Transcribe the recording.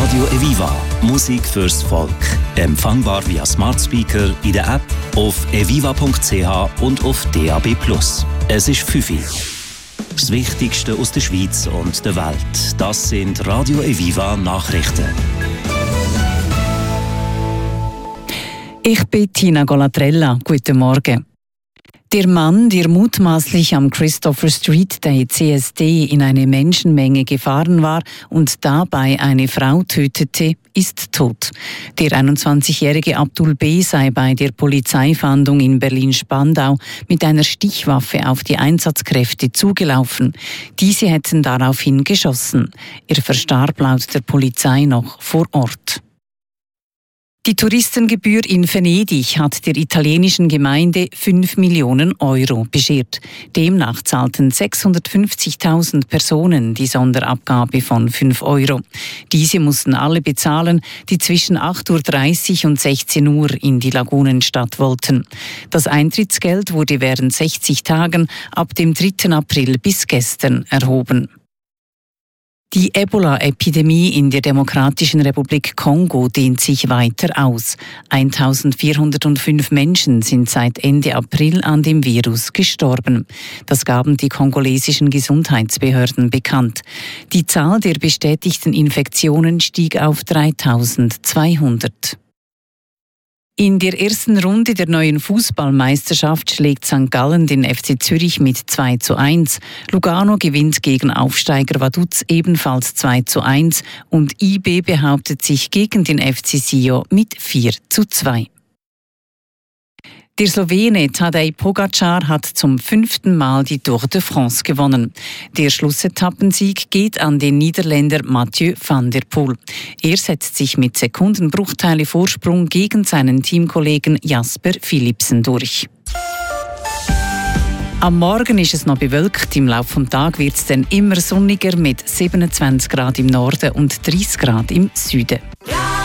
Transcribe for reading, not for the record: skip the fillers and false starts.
Radio Eviva. Musik fürs Volk. Empfangbar via Smart Speaker, in der App, auf eviva.ch und auf DAB+. Es ist 5 Uhr. Das Wichtigste aus der Schweiz und der Welt. Das sind Radio Eviva Nachrichten. Ich bin Tina Golatrella. Guten Morgen. Der Mann, der mutmaßlich am Christopher Street Day CSD in eine Menschenmenge gefahren war und dabei eine Frau tötete, ist tot. Der 21-jährige Abdul B. sei bei der Polizeifahndung in Berlin-Spandau mit einer Stichwaffe auf die Einsatzkräfte zugelaufen. Diese hätten daraufhin geschossen. Er verstarb laut der Polizei noch vor Ort. Die Touristengebühr in Venedig hat der italienischen Gemeinde 5 Millionen Euro beschert. Demnach zahlten 650.000 Personen die Sonderabgabe von 5 Euro. Diese mussten alle bezahlen, die zwischen 8.30 Uhr und 16 Uhr in die Lagunenstadt wollten. Das Eintrittsgeld wurde während 60 Tagen ab dem 3. April bis gestern erhoben. Die Ebola-Epidemie in der Demokratischen Republik Kongo dehnt sich weiter aus. 1405 Menschen sind seit Ende April an dem Virus gestorben. Das gaben die kongolesischen Gesundheitsbehörden bekannt. Die Zahl der bestätigten Infektionen stieg auf 3200. In der ersten Runde der neuen Fußballmeisterschaft schlägt St. Gallen den FC Zürich mit 2:1. Lugano gewinnt gegen Aufsteiger Vaduz ebenfalls 2:1 und IB behauptet sich gegen den FC Sio mit 4:2. Der Slowene Tadej Pogačar hat zum 5. Mal die Tour de France gewonnen. Der Schlussetappensieg geht an den Niederländer Mathieu van der Poel. Er setzt sich mit Sekundenbruchteile Vorsprung gegen seinen Teamkollegen Jasper Philipsen durch. Am Morgen ist es noch bewölkt, im Laufe des Tages wird es dann immer sonniger mit 27 Grad im Norden und 30 Grad im Süden.